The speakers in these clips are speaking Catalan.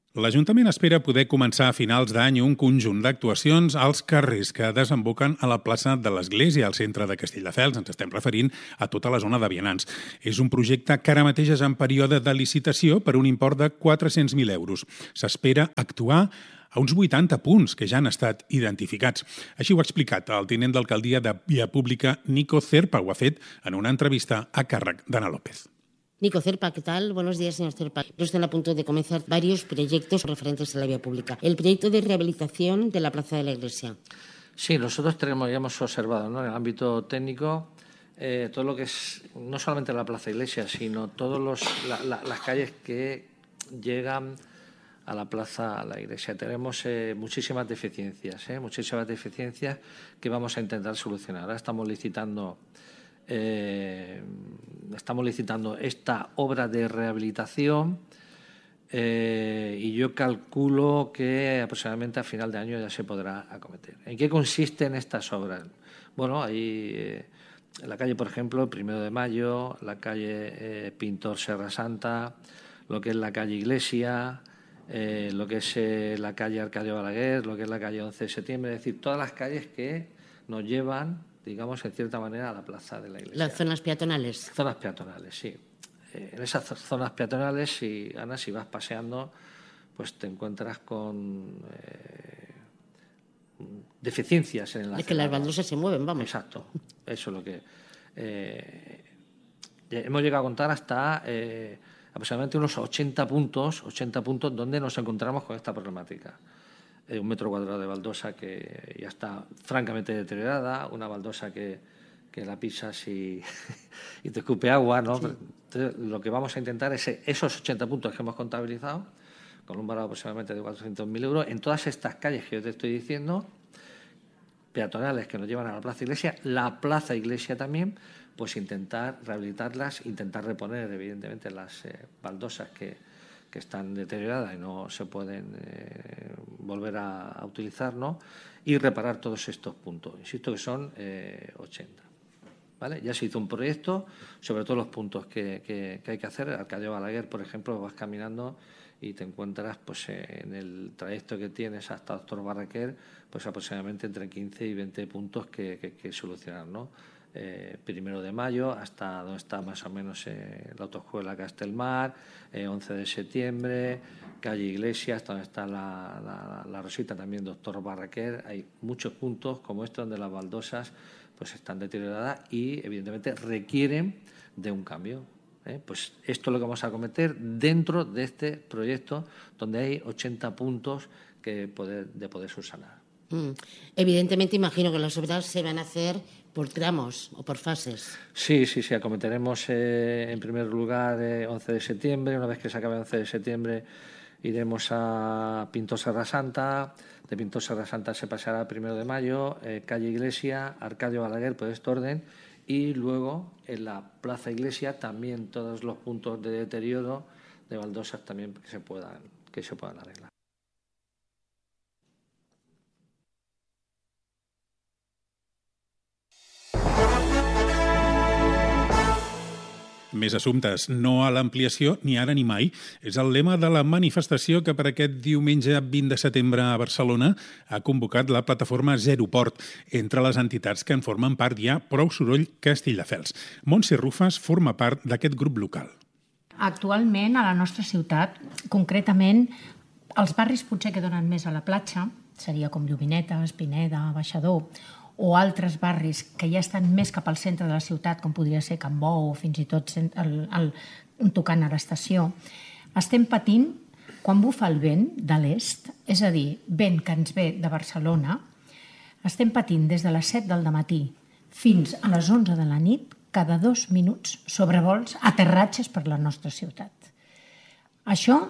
L'Ajuntament espera poder començar a finals d'any un conjunt d'actuacions als carrers que desemboquen a la plaça de l'Església, al centre de Castelldefels. Ens estem referint a tota la zona de vianants. És un projecte que ara mateix és en període de licitació per un import de 400.000 euros. S'espera actuar a uns 80 punts que ja han estat identificats. Així ho ha explicat el tinent d'alcaldia de Via Pública, Nico Zerpa. Ho ha fet en una entrevista a càrrec d'Anna López. Nico Zerpa, ¿qué tal? Buenos días, señor Zerpa. Están a punto de comenzar varios proyectos referentes a la vía pública. El proyecto de rehabilitación de la Plaza de la Iglesia. Sí, nosotros ya hemos observado, ¿no?, en el ámbito técnico todo lo que es, no solamente la Plaza Iglesia, sino todas las calles que llegan a la Plaza a la Iglesia. Tenemos muchísimas deficiencias que vamos a intentar solucionar. Ahora estamos licitando esta obra de rehabilitación y yo calculo que aproximadamente a final de año ya se podrá acometer. ¿En qué consisten estas obras? Bueno, hay la calle, por ejemplo, 1 de Mayo, la calle Pintor Serra Santa, lo que es la calle Iglesia, lo que es la calle Arcadio Balaguer, lo que es la calle 11 de septiembre, es decir, todas las calles que nos llevan, digamos, en cierta manera, a la plaza de la Iglesia. ¿Las zonas peatonales? Zonas peatonales, sí. En esas zonas peatonales, Ana, si vas paseando, pues te encuentras con deficiencias en el acceso. Es que las baldosas se mueven, vamos. Exacto, eso es lo que... hemos llegado a contar hasta aproximadamente unos 80 puntos donde nos encontramos con esta problemática. 1 metro cuadrado de baldosa que ya está francamente deteriorada, una baldosa que la pisas y te escupe agua, ¿no? Sí. Entonces, lo que vamos a intentar es esos 80 puntos que hemos contabilizado, con un valor aproximadamente de 400.000 euros, en todas estas calles que yo te estoy diciendo, peatonales que nos llevan a la Plaza Iglesia, la Plaza Iglesia también, pues intentar rehabilitarlas, intentar reponer, evidentemente, las baldosas que están deterioradas y no se pueden volver a utilizar, ¿no?, y reparar todos estos puntos. Insisto que son 80. ¿Vale? Ya se hizo un proyecto sobre todos los puntos que hay que hacer. Arcadio Balaguer, por ejemplo, vas caminando y te encuentras, pues, en el trayecto que tienes hasta Doctor Barraquer, pues aproximadamente entre 15 y 20 puntos que solucionar, ¿no? 1 de Mayo, hasta donde está más o menos la autoescuela Castelmar, 11 de septiembre, calle Iglesia, hasta donde está la Rosita, también Doctor Barraquer. Hay muchos puntos como este donde las baldosas pues están deterioradas y evidentemente requieren de un cambio. Pues esto es lo que vamos a acometer dentro de este proyecto donde hay 80 puntos de poder subsanar. Evidentemente imagino que las obras se van a hacer por tramos o por fases. Sí, acometeremos en primer lugar 11 de septiembre. Una vez que se acabe 11 de septiembre iremos a Pintor Serra Santa. De Pintor Serra Santa se pasará a 1 de Mayo, calle Iglesia, Arcadio Balaguer, por este orden, y luego en la Plaza Iglesia también todos los puntos de deterioro de baldosas también que se puedan arreglar. Més assumptes, no a l'ampliació ni ara ni mai. És el lema de la manifestació que per aquest diumenge 20 de setembre a Barcelona ha convocat la plataforma Zero Port. Entre les entitats que en formen part hi ha Prou Soroll Castelldefels. Montse Rufas forma part d'aquest grup local. Actualment, a la nostra ciutat, concretament, els barris potser que donen més a la platja, seria com Lluminetes, Pineda, Baixador, o altres barris que ja estan més cap al centre de la ciutat, com podria ser Can Bou o fins i tot tocant a l'estació, estem patint quan bufa el vent de l'est, és a dir, vent que ens ve de Barcelona, estem patint des de les 7 del dematí fins a les 11 de la nit, cada 2 minuts, sobrevols, aterratges per la nostra ciutat. Això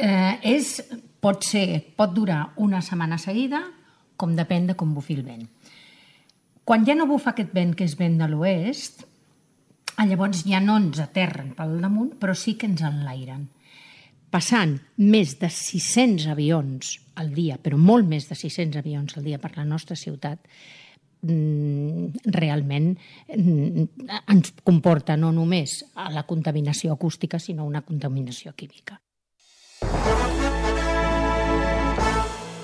pot durar una setmana seguida, com depèn de com bufi el vent. Quan ja no bufa aquest vent, que és vent de l'oest, llavors ja no ens aterren pel damunt, però sí que ens enlairen. Passant més de 600 avions al dia, però molt més de 600 avions al dia per la nostra ciutat, realment ens comporta no només la contaminació acústica, sinó una contaminació química.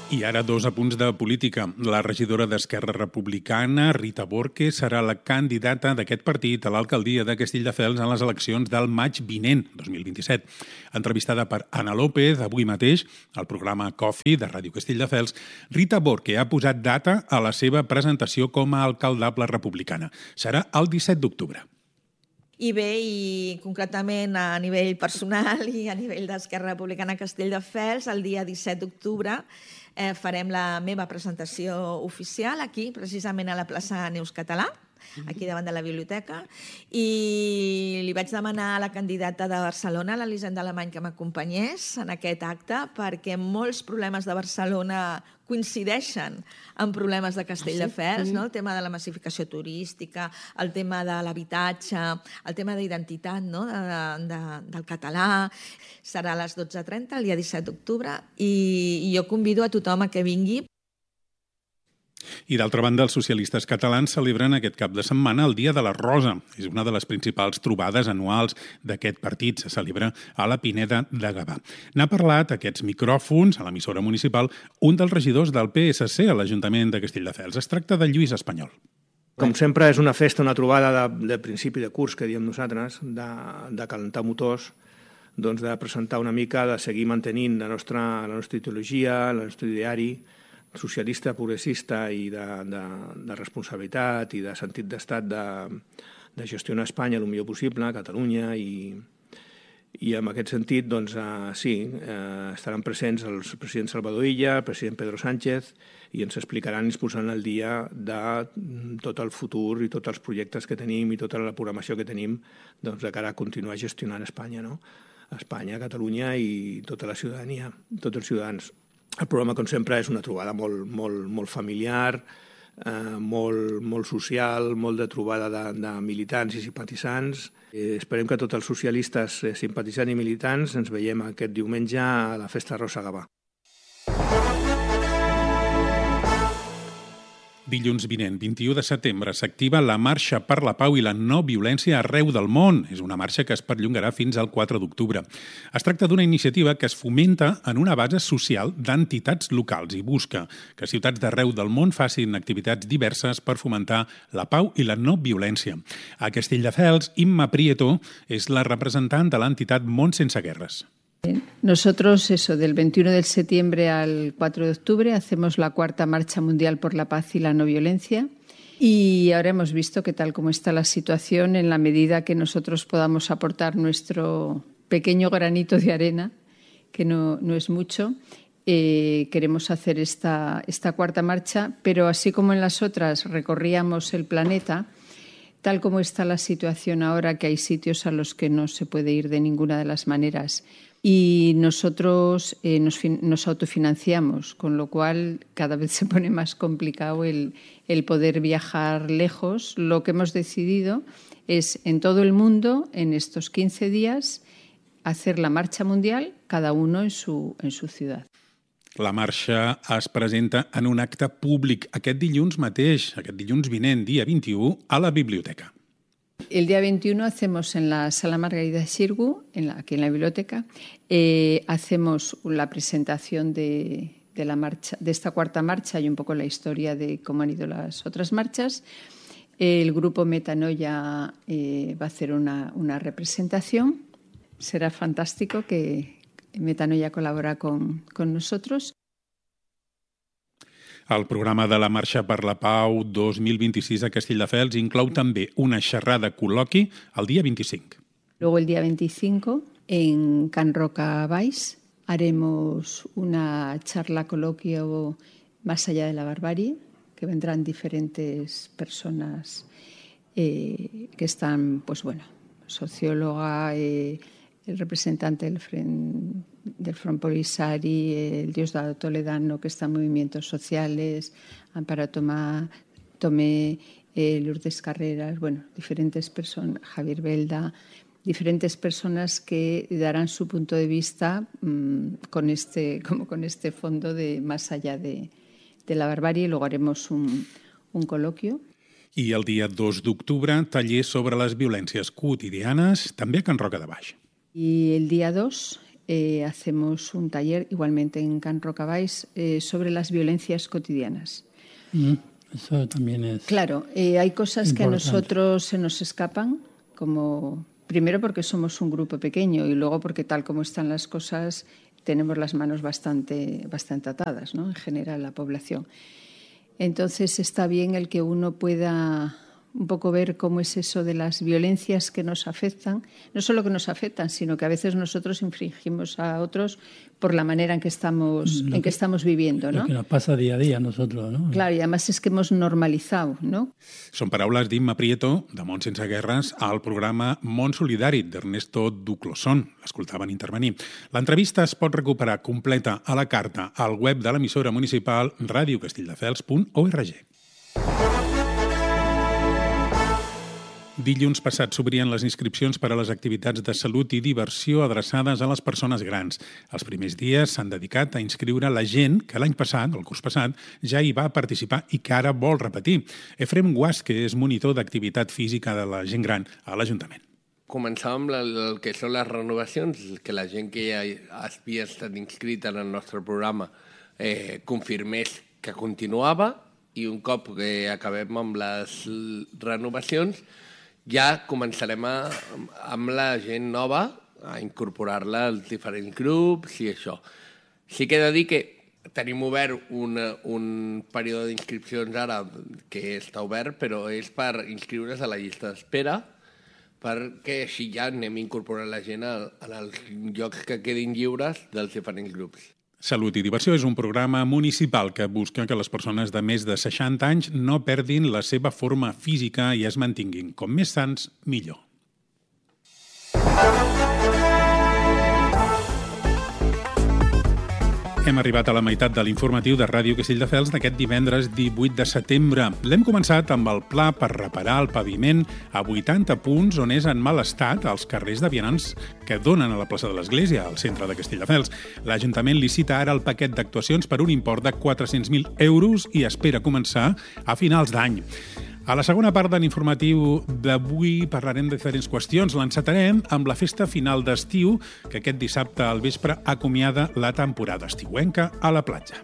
I ara 2 apunts de política. La regidora d'Esquerra Republicana, Rita Borque, serà la candidata d'aquest partit a l'alcaldia de Castelldefels en les eleccions del maig vinent, 2027. Entrevistada per Ana López avui mateix al programa Coffee de Ràdio Castelldefels, Rita Borque ha posat data a la seva presentació com a alcaldable republicana. Serà el 17 d'octubre. I bé, i concretament a nivell personal i a nivell d'Esquerra Republicana Castelldefels, el dia 17 d'octubre farem la meva presentació oficial aquí, precisament a la plaça Neus Català, aquí davant de la biblioteca, i li vaig demanar a la candidata de Barcelona, l'Elisenda Alemany, que m'acompanyés en aquest acte, perquè molts problemes de Barcelona coincideixen amb problemes de Castelldefels, no? El tema de la massificació turística, el tema de l'habitatge, el tema d'identitat, no? del català. Serà a les 12:30, el dia 17 d'octubre, i jo convido a tothom a que vingui. I d'altra banda, els socialistes catalans celebren aquest cap de setmana el Dia de la Rosa. És una de les principals trobades anuals d'aquest partit. Se celebra a la Pineda de Gavà. N'ha parlat aquests micròfons a l'emissora municipal un dels regidors del PSC a l'Ajuntament de Castelldefels. Es tracta de Lluís Espanyol. Com sempre, és una festa, una trobada de principi de curs, que diem nosaltres, de calentar motors, doncs de presentar una mica, de seguir mantenint la nostra ideologia, el nostre ideari socialista, progressista i de responsabilitat i de sentit d'estat de gestionar Espanya el millor possible, Catalunya, i en aquest sentit, doncs, sí, estaran presents el president Salvador Illa, el president Pedro Sánchez, i ens explicaran i ens posaran al dia de tot el futur i tots els projectes que tenim i tota la programació que tenim doncs, de cara a continuar gestionant Espanya, no? Espanya, Catalunya i tota la ciutadania, tots els ciutadans. El programa, com sempre, és una trobada molt familiar, molt social, molt de trobada de militants i simpatitzants. Esperem que tots els socialistes simpatitzants i militants ens veiem aquest diumenge a la Festa Rosa Gavà. Dilluns vinent, 21 de setembre, s'activa la Marxa per la Pau i la No Violència arreu del món. És una marxa que es perllongarà fins al 4 d'octubre. Es tracta d'una iniciativa que es fomenta en una base social d'entitats locals i busca que ciutats d'arreu del món facin activitats diverses per fomentar la pau i la no violència. A Castelldefels, Imma Prieto és la representant de l'entitat Món Sense Guerres. Nosotros, del 21 de septiembre al 4 de octubre, hacemos la 4ª Marcha Mundial por la Paz y la No Violencia. Y ahora hemos visto que tal como está la situación, en la medida que nosotros podamos aportar nuestro pequeño granito de arena, que no es mucho, queremos hacer esta 4ª marcha, pero así como en las otras recorríamos el planeta, tal como está la situación ahora, que hay sitios a los que no se puede ir de ninguna de las maneras, y nosotros nos autofinanciamos, con lo cual cada vez se pone más complicado el poder viajar lejos. Lo que hemos decidido es en todo el mundo, en estos 15 días, hacer la marcha mundial, cada uno en su ciudad. La marxa es presenta en un acte públic aquest dilluns mateix, aquest dilluns vinent, dia 21, a la biblioteca. El día 21 hacemos en la Sala Margarida Xirgu, aquí en la biblioteca, hacemos la presentación de la marcha, de esta 4ª marcha y un poco la historia de cómo han ido las otras marchas. El grupo Metanoia va a hacer una representación. Será fantástico que Metanoia colabora con nosotros. El programa de la Marxa per la Pau 2026 a Castelldefels inclou també una xerrada col·loqui el dia 25. Luego el día 25 en Can Roca Baix haremos una charla coloquio más allá de la barbarie, que vendrán diferentes personas que están, pues bueno, socióloga, el representante del Front Polisario, el Diosdado Toledano, que está en movimientos sociales, Amparo Tomé, Lourdes Carreras, bueno, diferentes personas, Javier Belda, diferentes personas que darán su punto de vista con este fondo de más allá de la barbarie. Luego haremos un coloquio. I el dia 2 d'octubre, taller sobre les violències quotidianes, també a Can Roca de Baix. Y el día 2 hacemos un taller, igualmente en Can Rocavalls, sobre las violencias cotidianas. Eso también es Claro, hay cosas que a importante. nosotros se nos escapan, como primero porque somos un grupo pequeño y luego porque tal como están las cosas tenemos las manos bastante atadas, ¿no? En general la población. Entonces está bien el que uno pueda un poco ver cómo es eso de las violencias que nos afectan, no solo que nos afectan, sino que a veces nosotros infringimos a otros por la manera en que estamos viviendo, ¿no? Lo que nos pasa día a día a nosotros, ¿no? Claro, y además es que hemos normalizado, ¿no? Són paraules d'Imma Prieto, de Món sense guerres, al programa Món Solidari, d'Ernesto Duclosson. L'escoltaven intervenir. L'entrevista es pot recuperar completa a la carta al web de l'emissora municipal radiocastelldefels.org. Dilluns passat s'obrien les inscripcions per a les activitats de salut i diversió adreçades a les persones grans. Els primers dies s'han dedicat a inscriure la gent que l'any passat, el curs passat, ja hi va participar i que ara vol repetir. Efrem Guas, que és monitor d'activitat física de la gent gran a l'Ajuntament. Començàvem el que són les renovacions, que la gent que ja havia estat inscrita en el nostre programa confirmés que continuava, i un cop que acabem amb les renovacions ja començarem amb la gent nova a incorporar-la als diferents grups i això. Sí que he de dir que tenim obert un període d'inscripcions ara que està obert, però és per inscriure's a la llista d'espera, perquè així ja anem incorporant la gent als llocs que quedin lliures dels diferents grups. Salut i diversió és un programa municipal que busca que les persones de més de 60 anys no perdin la seva forma física i es mantinguin. Com més sants, millor. Hem arribat a la meitat de l'informatiu de Ràdio Castelldefels d'aquest divendres 18 de setembre. L'hem començat amb el pla per reparar el paviment a 80 punts on és en mal estat als carrers de vianants que donen a la plaça de l'Església, al centre de Castelldefels. L'Ajuntament licita ara el paquet d'actuacions per un import de 400.000 euros i espera començar a finals d'any. A la segona part de l'informatiu d'avui parlarem de diferents qüestions. L'encetarem amb la festa final d'estiu, que aquest dissabte al vespre acomiada la temporada estiuenca a la platja.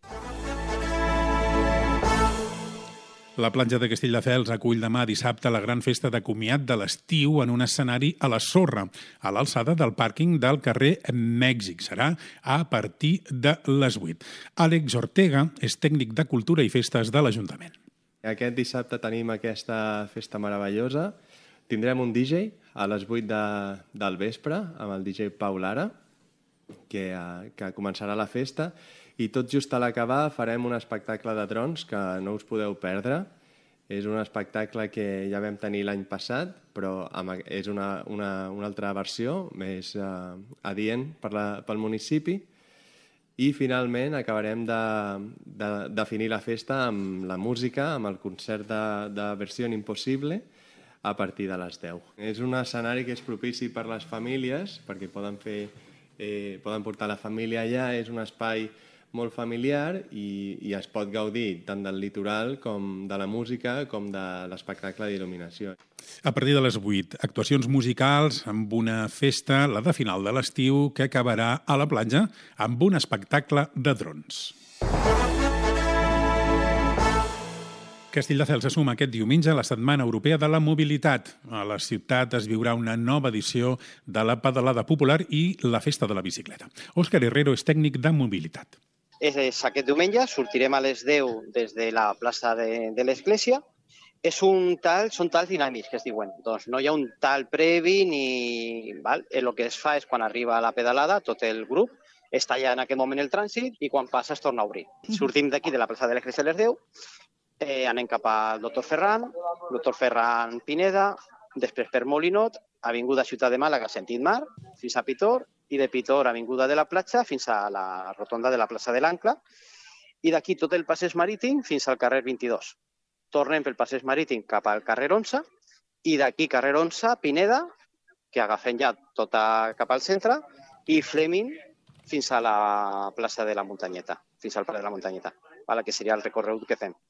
La platja de Castelldefels acull demà dissabte la gran festa de comiat de l'estiu en un escenari a la sorra, a l'alçada del pàrquing del carrer Mèxic. Serà a partir de les 8. Àlex Ortega és tècnic de Cultura i Festes de l'Ajuntament. Aquest dissabte tenim aquesta festa meravellosa. Tindrem un DJ a les 8 del vespre amb el DJ Pau Lara, que començarà la festa. I tot just a l'acabar farem un espectacle de drons que no us podeu perdre. És un espectacle que ja vam tenir l'any passat, però és una altra versió més adient pel municipi. I finalment acabarem de definir la festa amb la música, amb el concert de Versió Impossible a partir de les 10. És un escenari que és propici per les famílies, perquè poden portar la família allà, és un espai molt familiar i es pot gaudir tant del litoral com de la música com de l'espectacle d'il·luminació. A partir de les 8, actuacions musicals amb una festa, la de final de l'estiu, que acabarà a la platja amb un espectacle de drons. Castelldefels se suma aquest diumenge a la Setmana Europea de la Mobilitat. A la ciutat es viurà una nova edició de la pedalada popular i la festa de la bicicleta. Òscar Herrero és tècnic de mobilitat. Aquest diumenge sortirem a les 10 des de la plaça de l'Església. Són talls dinàmics, que es diuen. Doncs no hi ha un tall previ ni... El que es fa és quan arriba la pedalada, tot el grup està ja en aquest moment el trànsit i quan passa es torna a obrir. Sortim d'aquí de la plaça de l'Església a les 10, anem cap al Doctor Ferran Pineda, després per Molinot, avinguda Ciutat de Màlaga, sentit mar, fins a Pitor, i de Pitor, avinguda de la platja, fins a la rotonda de la plaça de l'Ancla, i d'aquí tot el passeig marítim fins al carrer 22. Tornem pel passeig marítim cap al carrer 11, i d'aquí carrer 11, Pineda, que agafem ja tota cap al centre, i Fleming fins a la plaça de la Muntanyeta, fins al Parc de la Muntanyeta, que seria el recorregut que fem.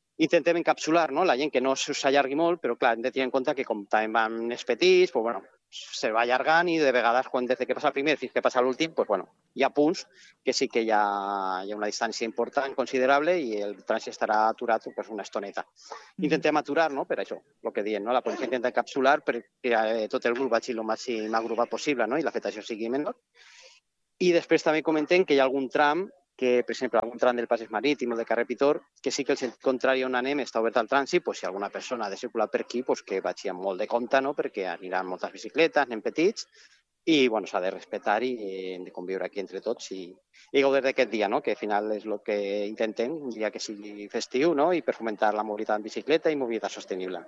Intentem encapsular la gent que no s'allargui molt, però clar, hem de tenir en compte que com també van els petits, se va allargant i de vegades quan des que passa el primer fins que passa l'últim, pues, bueno, hi ha punts que sí que hi ha una distància important, considerable, i el trànsit estarà aturat pues, una estoneta. Intentem aturar, no?, per això, el que diem, no? La policia intenta encapsular perquè tot el grup vagi el màxim agrupat possible, no?, i l'afectació sigui menor. I després també comentem que hi ha algun tram que, per exemple, algun tram del Passeig Marítim o de carrer Pitor, que sí que el sentit contrari on anem està obert al trànsit, pues, si alguna persona ha de circular per aquí, pues, que vagi amb molt de compte, no?, perquè aniran moltes bicicletes, anem petits, i bueno, s'ha de respectar i hem de conviure aquí entre tots i gaudir d'aquest dia, no?, que al final és el que intentem, un dia que sigui festiu, no?, i per fomentar la mobilitat en bicicleta i mobilitat sostenible.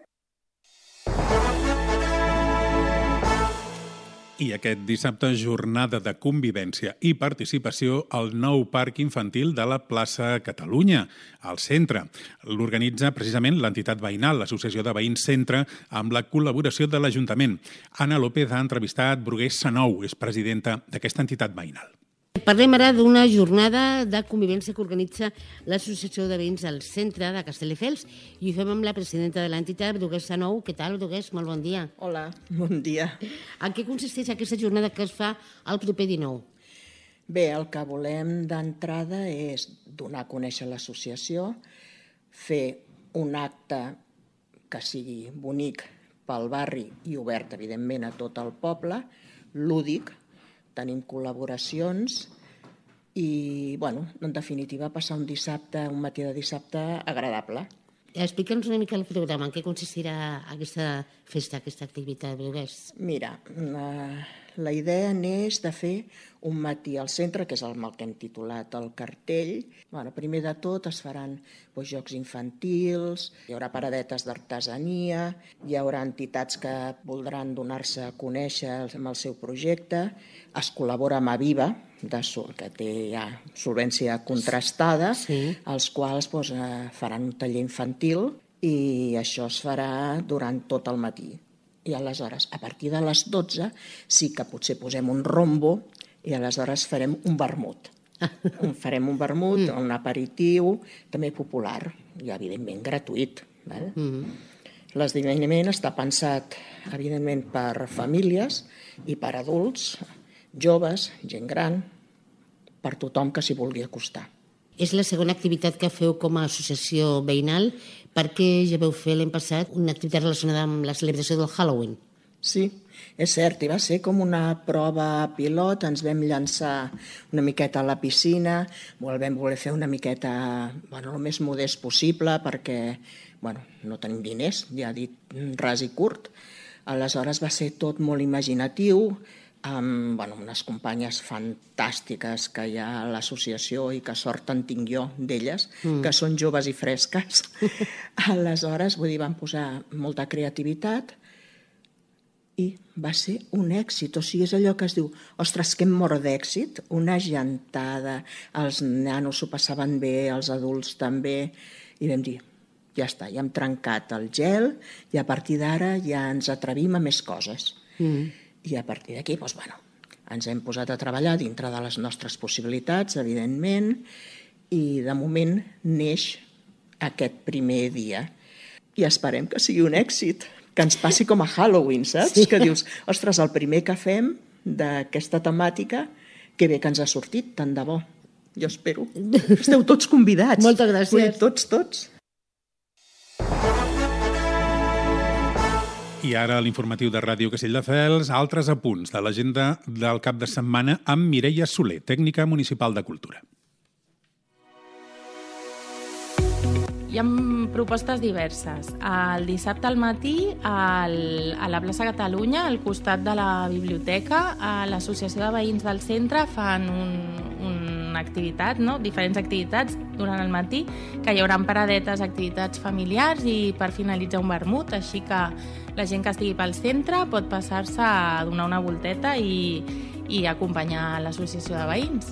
I aquest dissabte, jornada de convivència i participació al nou parc infantil de la plaça Catalunya, al centre. L'organitza precisament l'entitat veïnal, l'Associació de Veïns Centre, amb la col·laboració de l'Ajuntament. Anna López ha entrevistat Brugués Sanou, és presidenta d'aquesta entitat veïnal. Parlem ara d'una jornada de convivència que organitza l'Associació de Veïns del Centre de Castelldefels i ho fem amb la presidenta de l'entitat, Brugués Sanou. Què tal, Brugués? Molt bon dia. Hola, bon dia. En què consisteix aquesta jornada que es fa el proper 19? Bé, el que volem d'entrada és donar a conèixer l'associació, fer un acte que sigui bonic pel barri i obert, evidentment, a tot el poble, lúdic. Tenim col·laboracions i, bueno, en definitiva, passar un matí de dissabte agradable. Explica'ns una mica el programa, en què consistirà aquesta festa, aquesta activitat, Brugués? Mira, la idea neix de fer un matí al centre, que és el que hem titulat el cartell. Bueno, primer de tot es faran jocs infantils, hi haurà paradetes d'artesania, hi haurà entitats que voldran donar-se a conèixer amb el seu projecte, es col·labora amb Aviva, que té ja solvència contrastada, els quals faran un taller infantil i això es farà durant tot el matí. I aleshores, a partir de les 12, sí que potser posem un rombo i aleshores farem un vermut. Farem un vermut, un aperitiu, també popular i, evidentment, gratuït. L'esdeveniment està pensat, evidentment, per famílies i per adults, joves, gent gran, per tothom que s'hi vulgui acostar. És la segona activitat que feu com a associació veïnal, perquè ja vau fer l'any passat una activitat relacionada amb la celebració del Halloween. Sí, és cert, i va ser com una prova pilot, ens vam llançar una miqueta a la piscina, vam voler fer una miqueta el més modest possible perquè no tenim diners, ja dit ras i curt. Aleshores va ser tot molt imaginatiu, amb unes companyes fantàstiques que hi ha a l'associació i que sort en tinc jo d'elles, que són joves i fresques. Aleshores, vam posar molta creativitat i va ser un èxit. O sigui, és allò que es diu, ostres, que hem mort d'èxit, una gentada, els nanos s'ho passaven bé, els adults també, i vam dir, ja està, ja hem trencat el gel i a partir d'ara ja ens atrevim a més coses. I a partir d'aquí, ens hem posat a treballar dintre de les nostres possibilitats, evidentment, i de moment neix aquest primer dia. I esperem que sigui un èxit, que ens passi com a Halloween, saps? Sí. Que dius, ostres, el primer que fem d'aquesta temàtica, que bé que ens ha sortit, tant de bo. Jo espero. Esteu tots convidats. Moltes gràcies. Tots. I ara a l'informatiu de Ràdio Castelldefels, altres apunts de l'agenda del cap de setmana amb Mireia Soler, tècnica municipal de Cultura. Hi ha propostes diverses. El dissabte al matí, a la plaça Catalunya, al costat de la biblioteca, a l'Associació de Veïns del Centre fan una activitat, diferents activitats durant el matí, que hi haurà paradetes, activitats familiars i per finalitzar un vermut, així que la gent que estigui pel centre pot passar-se a donar una volteta i acompanyar l'Associació de Veïns.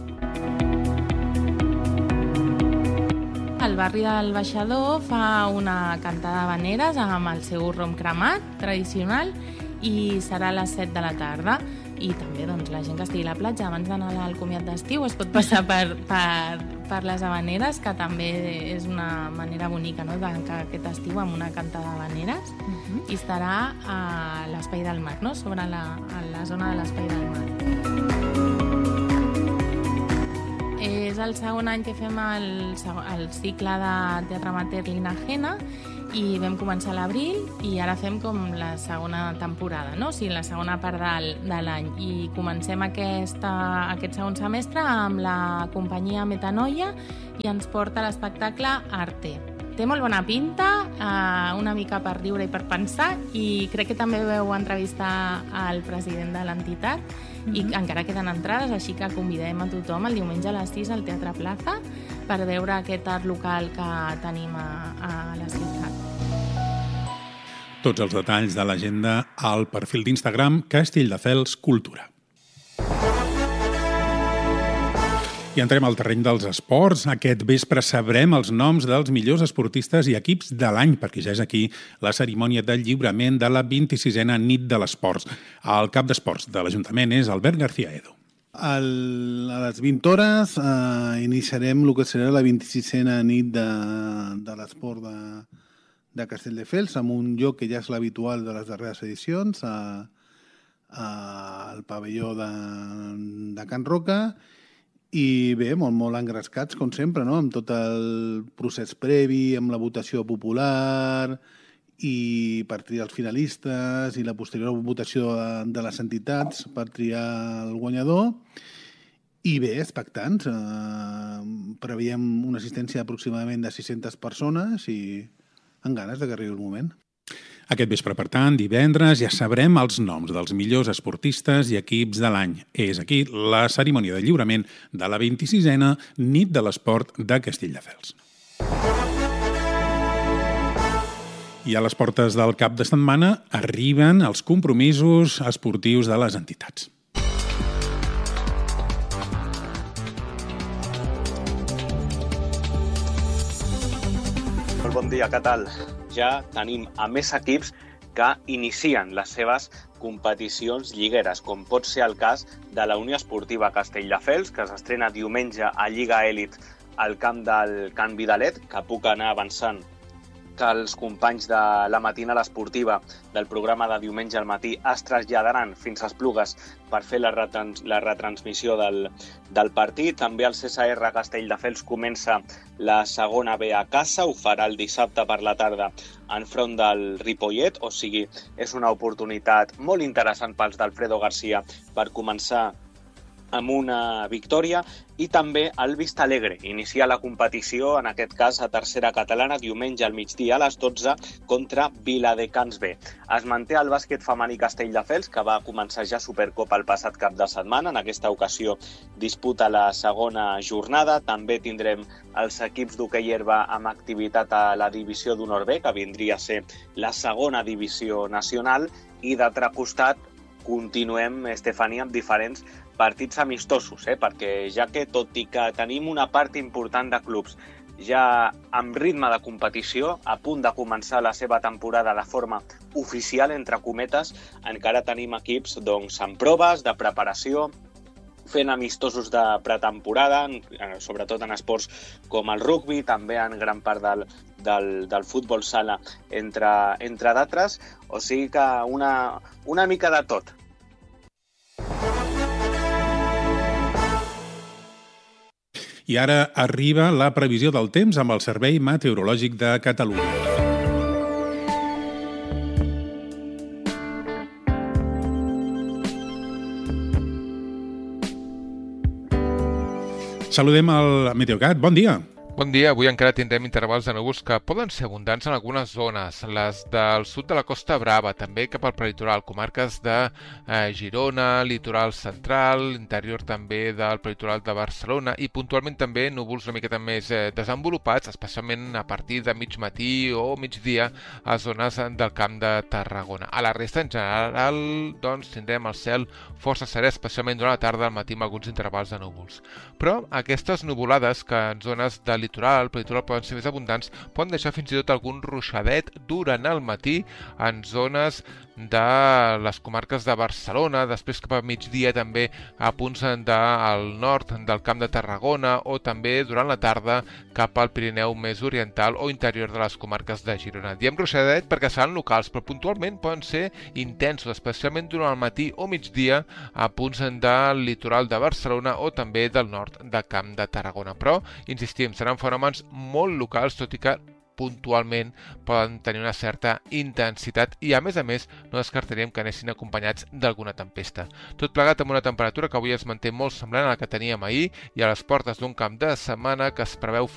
El barri del Baixador fa una cantada d'havaneres amb el seu rom cremat tradicional i serà a les 7 de la tarda. i també doncs, la gent que estigui a la platja abans d'anar al comiat d'estiu es pot passar per les Havaneres, que també és una manera bonica, no?, d'encar aquest estiu amb una cantada d'havaneres, i estarà a l'Espai del Mar, no?, sobre la zona de l'Espai del Mar. És el segon any que fem el cicle de teatre amateur Linagena, i vam començar a l'abril i ara fem com la segona temporada, no? O sigui, la segona part de l'any. I comencem aquest segon semestre amb la companyia Metanoia i ens porta l'espectacle Arte. Té molt bona pinta, una mica per riure i per pensar, i crec que també vau entrevistar al president de l'entitat, i encara queden entrades, així que convidem a tothom el diumenge a les 6 al Teatre Plaza per veure aquest art local que tenim a la ciutat. Tots els detalls de l'agenda al perfil d'Instagram Castelldefels Cultura. I entrem al terreny dels esports. Aquest vespre sabrem els noms dels millors esportistes i equips de l'any, perquè ja és aquí la cerimònia de lliurament de la 26a nit de l'Esports. El cap d'esports de l'Ajuntament és Albert García Edo. A les 20 hores iniciarem el que serà la 26a nit de l'Esport de Castelldefels, amb un lloc que ja és l'habitual de les darreres edicions, al pavelló de Can Roca. I bé, molt engrescats, com sempre, no?, amb tot el procés previ, amb la votació popular i per triar els finalistes i la posterior votació de les entitats per triar el guanyador. I bé, expectants. Preveiem una assistència aproximadament de 600 persones i amb ganes de que arribi el moment. Aquest vespre, per tant, divendres, ja sabrem els noms dels millors esportistes i equips de l'any. És aquí la cerimònia de lliurament de la 26a nit de l'Esport de Castelldefels. I a les portes del cap de setmana arriben els compromisos esportius de les entitats. Molt bon dia, què tal? Ja tenim a més equips que inicien les seves competicions lligueres, com pot ser el cas de la Unió Esportiva Castelldefels, que s'estrena diumenge a Lliga Elit al camp del Can Vidalet, que puc anar avançant que els companys de la matinal esportiva del programa de diumenge al matí es traslladaran fins a Esplugues per fer la retransmissió del partit. També el CSR Castelldefels comença la segona B a casa, ho farà el dissabte per la tarda enfront del Ripollet, o sigui, és una oportunitat molt interessant pels d'Alfredo García per començar amb una victòria. I també el Vistalegre inicia la competició, en aquest cas a tercera catalana, diumenge al migdia a les 12 contra Viladecans B. Es manté el bàsquet femení Castelldefels, que va començar ja Supercopa el passat cap de setmana. En aquesta ocasió disputa la segona jornada. També tindrem els equips d'hoquei herba amb activitat a la divisió d'honor B, que vindria a ser la segona divisió nacional. I d'altre costat continuem, Estefania, amb diferents partits amistosos, perquè ja que, tot i que tenim una part important de clubs ja amb ritme de competició, a punt de començar la seva temporada de forma oficial, entre cometes, encara tenim equips amb proves de preparació, fent amistosos de pretemporada, sobretot en esports com el rugby, també en gran part del futbol sala, entre d'altres. O sigui que una mica de tot. I ara arriba la previsió del temps amb el Servei Meteorològic de Catalunya. Saludem al Meteocat. Bon dia. Bon dia. Avui encara tindrem intervals de núvols que poden ser abundants en algunes zones, les del sud de la Costa Brava, també cap al prelitoral, comarques de Girona, litoral central, interior també del prelitoral de Barcelona i puntualment també núvols una miqueta més desenvolupats, especialment a partir de mig matí o migdia a zones del Camp de Tarragona. A la resta, en general, doncs, tindrem el cel força serè, especialment durant la tarda, al matí amb alguns intervals de núvols. Però aquestes nuvolades que en zones de litoral, poden ser més abundants, poden deixar fins i tot algun ruixadet durant el matí en zones de les comarques de Barcelona, després cap a migdia també a punts del nord del Camp de Tarragona o també durant la tarda cap al Pirineu més oriental o interior de les comarques de Girona. Diem ruixadet perquè seran locals, però puntualment poden ser intensos, especialment durant el matí o migdia a punts del litoral de Barcelona o també del nord del Camp de Tarragona. Però, insistim, seran fenòmens molt locals, tot i que puntualment poden tenir una certa intensitat i, a més, no descartaríem que anessin acompanyats d'alguna tempesta. Tot plegat amb una temperatura que avui es manté molt semblant a la que teníem ahir i a les portes d'un cap de setmana que es preveu